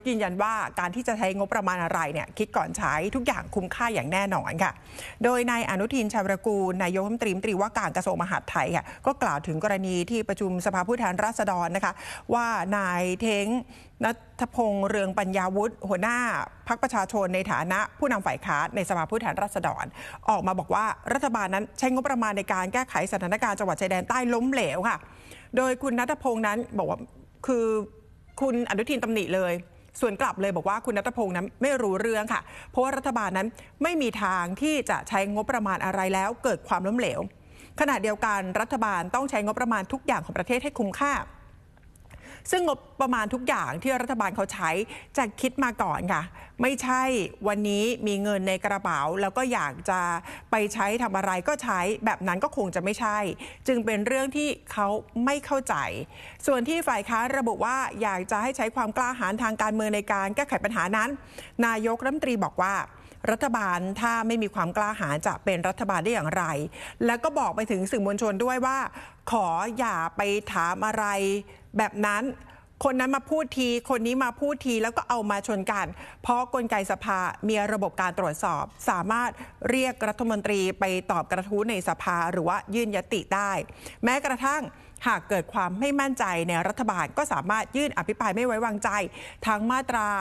ยืนยันว่าการที่จะใช้งบประมาณอะไรเนี่ยคิดก่อนใช้ทุกอย่างคุ้มค่าอย่างแน่นอนค่ะโดยนายอนุทินชาญวิรากูลนายกรัฐมนตรีว่าการกระทรวงมหาดไทยค่ะก็กล่าวถึงกรณีที่ประชุมสภาผู้แทนราษฎรนะคะว่านายเท้งนัทพงษ์เรืองปัญญาวุฒิหัวหน้าพรรคประชาชนในฐานะผู้นำฝ่ายค้านในสภาผู้แทนราษฎรออกมาบอกว่ารัฐบาลนั้นใช้งบประมาณในการแก้ไขสถานการณ์จังหวัดชายแดนใต้ล้มเหลวค่ะโดยคุณนัทพงษ์นั้นบอกว่าคือคุณอนุทินตำหนิเลยส่วนกลับเลยบอกว่าคุณณัฐพงษ์นั้นไม่รู้เรื่องค่ะเพราะว่ารัฐบาลนั้นไม่มีทางที่จะใช้งบประมาณอะไรแล้วเกิดความล้มเหลวขณะเดียวกันรัฐบาลต้องใช้งบประมาณทุกอย่างของประเทศให้คุ้มค่าซึ่งงบประมาณทุกอย่างที่รัฐบาลเขาใช้จะคิดมาก่อนค่ะไม่ใช่วันนี้มีเงินในกระเป๋าแล้วก็อยากจะไปใช้ทำอะไรก็ใช้แบบนั้นก็คงจะไม่ใช่จึงเป็นเรื่องที่เขาไม่เข้าใจส่วนที่ฝ่ายค้านระบุว่าอยากจะให้ใช้ความกล้าหาญทางการเมืองในการแก้ไขปัญหานั้นนายกรัฐมนตรีบอกว่ารัฐบาลถ้าไม่มีความกล้าหาญจะเป็นรัฐบาลได้อย่างไรแล้วก็บอกไปถึงสื่อมวลชนด้วยว่าขออย่าไปถามอะไรแบบนั้นคนนั้นมาพูดทีคนนี้มาพูดทีแล้วก็เอามาชนกันเพราะกลไกสภามีระบบการตรวจสอบสามารถเรียกรัฐมนตรีไปตอบกระทู้ในสภาหรือว่ายื่นยติได้แม้กระทั่งหากเกิดความไม่มั่นใจในรัฐบาลก็สามารถยื่นอภิปรายไม่ไว้วางใจทั้งมาตรา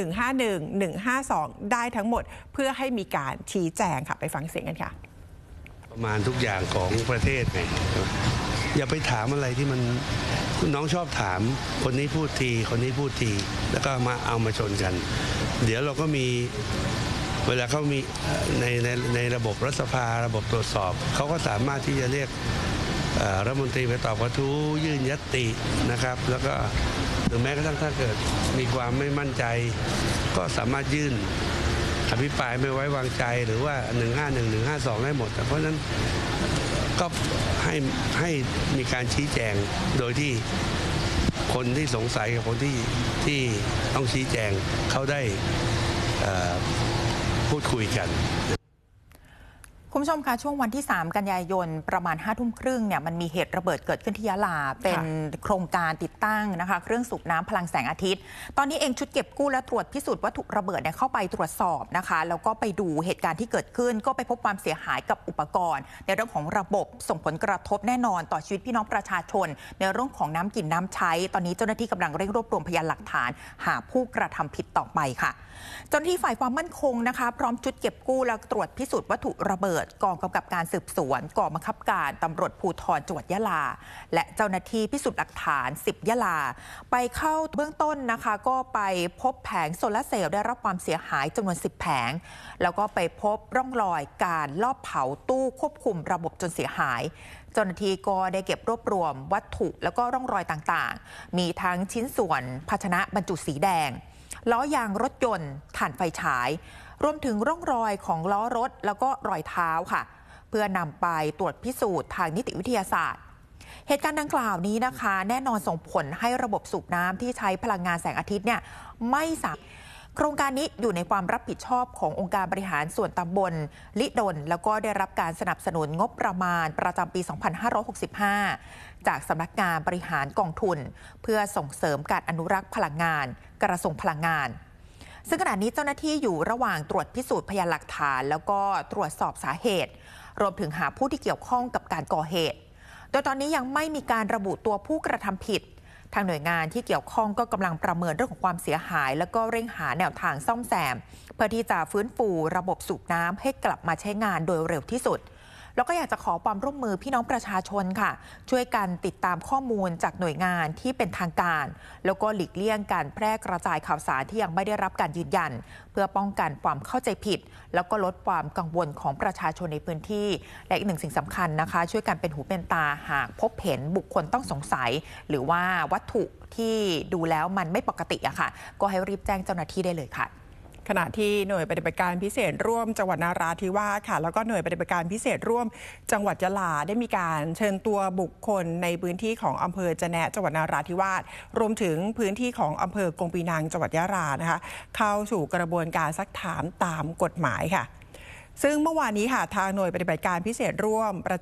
151 152ได้ทั้งหมดเพื่อให้มีการชี้แจงค่ะไปฟังเสียงกันค่ะประมาณทุกอย่างของประเทศไงอย่าไปถามอะไรที่มันน้องชอบถามคนนี้พูดทีคนนี้พูดทีแล้วก็เอามาชนกันเดี๋ยวเราก็มีเวลาเขามีในระบบรัฐสภาระบบตรวจสอบเขาก็สามารถที่จะเรียกรัฐมนตรีไปตอบกระทู้ยื่นญัตตินะครับแล้วก็ถึงแม้กระทั่งถ้าเกิดมีความไม่มั่นใจก็สามารถยื่นอภิปรายไม่ไว้วางใจหรือว่า151 152ได้หมดเพราะฉะนั้นก็ให้มีการชี้แจงโดยที่คนที่สงสัยกับคนที่ต้องชี้แจงเขาได้พูดคุยกันคุณผู้ชมคะช่วงวันที่3กันยายนประมาณ5 ทุ่มครึ่งเนี่ยมันมีเหตุระเบิดเกิดขึ้นที่ยะลาเป็นโครงการติดตั้งนะคะเครื่องสูบน้ำพลังแสงอาทิตย์ตอนนี้เองชุดเก็บกู้และตรวจพิสูจน์วัตถุระเบิดเนี่ยเข้าไปตรวจสอบนะคะแล้วก็ไปดูเหตุการณ์ที่เกิดขึ้นก็ไปพบความเสียหายกับอุปกรณ์ในเรื่องของระบบส่งผลกระทบแน่นอนต่อชีวิตพี่น้องประชาชนในเรื่องของน้ำกินน้ำใช้ตอนนี้เจ้าหน้าที่กำลังเร่งรวบรวมพยานหลักฐานหาผู้กระทำผิดต่อไปค่ะเจ้าหน้าที่ฝ่ายความมั่นคงนะคะพร้อมชุดเก็บกู้และตรวจพิสูจน์วัตถุระเบิดกองกำกับการสืบสวนกองบังคับการตำรวจภูธรจังหวัดยะลาและเจ้าหน้าที่พิสูจน์หลักฐาน10ยะลาไปเข้าเบื้องต้นนะคะก็ไปพบแผงโซลาร์เซลล์ได้รับความเสียหายจำนวน10แผงแล้วก็ไปพบร่องรอยการลอบเผาตู้ควบคุมระบบจนเสียหายเจ้าหน้าที่ก็ได้เก็บรวบรวมวัตถุแล้วก็ร่องรอยต่างๆมีทั้งชิ้นส่วนภาชนะบรรจุสีแดงล้อยางรถยนต์ถ่านไฟฉายรวมถึงร่องรอยของล้อรถแล้วก็รอยเท้าค่ะเพื่อนำไปตรวจพิสูจน์ทางนิติวิทยาศาสตร์เหตุการณ์ดังกล่าวนี้นะคะแน่นอนส่งผลให้ระบบสูบน้ำที่ใช้พลังงานแสงอาทิตย์เนี่ยไม่สามารถโครงการนี้อยู่ในความรับผิดชอบขององค์การบริหารส่วนตำบลลิดลแล้วก็ได้รับการสนับสนุนงบประมาณประจำปี 2565 จากสำนักงานบริหารกองทุนเพื่อส่งเสริมการอนุรักษ์พลังงานกระทรวงพลังงานซึ่งขณะนี้เจ้าหน้าที่อยู่ระหว่างตรวจพิสูจน์พยานหลักฐานแล้วก็ตรวจสอบสาเหตุรวมถึงหาผู้ที่เกี่ยวข้องกับการก่อเหตุโดยตอนนี้ยังไม่มีการระบุตัวผู้กระทำผิดทางหน่วยงานที่เกี่ยวข้องก็กำลังประเมินเรื่องของความเสียหายแล้วก็เร่งหาแนวทางซ่อมแซมเพื่อที่จะฟื้นฟูระบบสูบน้ำให้กลับมาใช้งานโดยเร็วที่สุดแล้วก็อยากจะขอความร่วมมือพี่น้องประชาชนค่ะช่วยกันติดตามข้อมูลจากหน่วยงานที่เป็นทางการแล้วก็หลีกเลี่ยงการแพร่กระจายข่าวสารที่ยังไม่ได้รับการยืนยันเพื่อป้องกันความเข้าใจผิดแล้วก็ลดความกังวลของประชาชนในพื้นที่และอีกหนึ่งสิ่งสำคัญนะคะช่วยกันเป็นหูเป็นตาหากพบเห็นบุคคลต้องสงสัยหรือว่าวัตถุที่ดูแล้วมันไม่ปกติอะค่ะก็ให้รีบแจ้งเจ้าหน้าที่ได้เลยค่ะขณะที่หน่วยปฏิบัติการพิเศษร่วมจังหวัดนราธิวาสค่ะแล้วก็หน่วยปฏิบัติการพิเศษร่วมจังหวัดยะลาได้มีการเชิญตัวบุคคลในพื้นที่ของอำเภอจะแนะจังหวัดนราธิวาสรวมถึงพื้นที่ของอำเภอกงปีนังจังหวัดยะลานะคะเข้าสู่กระบวนการซักถามตามกฎหมายค่ะซึ่งเมื่อวานนี้ค่ะทางหน่วยปฏิบัติการพิเศษร่วม